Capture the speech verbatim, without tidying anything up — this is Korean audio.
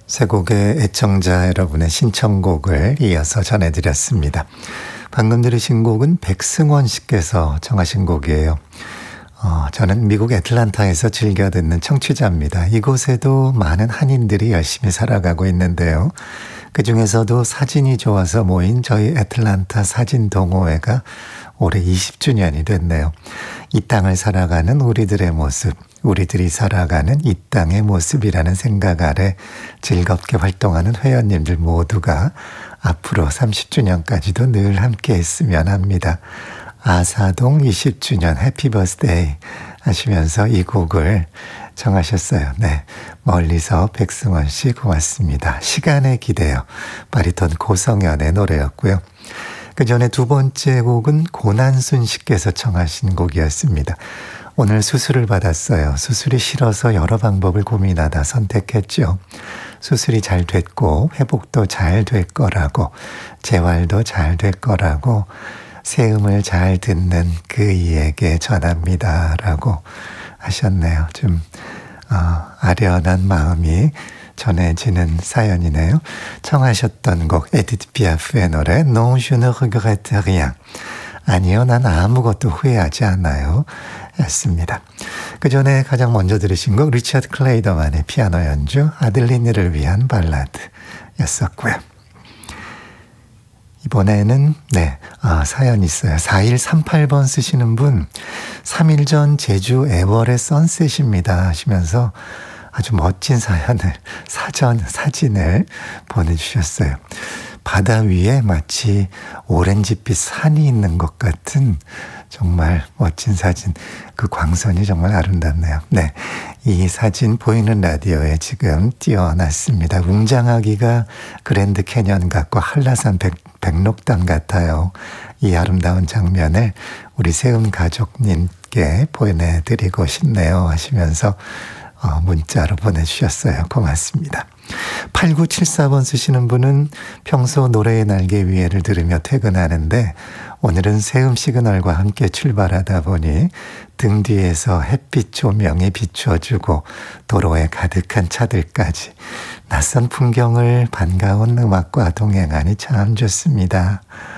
세 곡의 애청자 여러분의 신청곡을 이어서 전해드렸습니다. 방금 들으신 곡은 백승원 씨께서 청하신 곡이에요. 어, 저는 미국 애틀란타에서 즐겨 듣는 청취자입니다. 이곳에도 많은 한인들이 열심히 살아가고 있는데요. 그 중에서도 사진이 좋아서 모인 저희 애틀란타 사진 동호회가 올해 이십 주년이 됐네요. 이 땅을 살아가는 우리들의 모습, 우리들이 살아가는 이 땅의 모습이라는 생각 아래 즐겁게 활동하는 회원님들 모두가 앞으로 삼십 주년까지도 늘 함께 했으면 합니다. 아사동 이십 주년 해피 버스데이 하시면서 이 곡을 청하셨어요. 네, 멀리서 백승원 씨 고맙습니다. 시간에 기대요. 바리톤 고성현의 노래였고요. 그 전에 두 번째 곡은 고난순 씨께서 청하신 곡이었습니다. 오늘 수술을 받았어요. 수술이 싫어서 여러 방법을 고민하다 선택했죠. 수술이 잘 됐고 회복도 잘 될 거라고, 재활도 잘 될 거라고, 세음을 잘 듣는 그이에게 전합니다 라고 하셨네요. 좀 어, 아련한 마음이 전해지는 사연이네요. 청하셨던 곡 에디트 피아프의 노래 Non je ne regrette rien. 아니요, 난 아무것도 후회하지 않아요 였습니다. 그 전에 가장 먼저 들으신 곡 리처드 클레이더만의 피아노 연주 아들리니를 위한 발라드 였었고요. 이번에는 네 아, 사연 있어요. 사일삼팔 번 쓰시는 분, 삼 일 전 제주 애월의 선셋입니다 하시면서 아주 멋진 사연을, 사전, 사진을 보내주셨어요. 바다 위에 마치 오렌지빛 산이 있는 것 같은 정말 멋진 사진. 그 광선이 정말 아름답네요. 네, 이 사진 보이는 라디오에 지금 띄워놨습니다. 웅장하기가 그랜드 캐년 같고 한라산 백, 백록당 같아요. 이 아름다운 장면을 우리 세움 가족님께 보내드리고 싶네요 하시면서 어, 문자로 보내주셨어요. 고맙습니다. 팔구칠사 번 쓰시는 분은 평소 노래의 날개 위에를 들으며 퇴근하는데 오늘은 세움 시그널과 함께 출발하다 보니 등 뒤에서 햇빛 조명이 비춰주고 도로에 가득한 차들까지 낯선 풍경을 반가운 음악과 동행하니 참 좋습니다